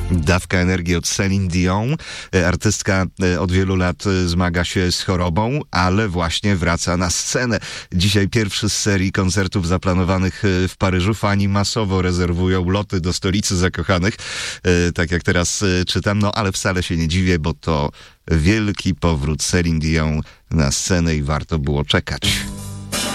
Dawka energii od Céline Dion. Artystka od wielu lat zmaga się z chorobą, ale właśnie wraca na scenę. Dzisiaj pierwszy z serii koncertów zaplanowanych w Paryżu. Fani masowo rezerwują loty do stolicy zakochanych. Tak jak teraz czytam, no ale wcale się nie dziwię, bo to wielki powrót Céline Dion na scenę i warto było czekać.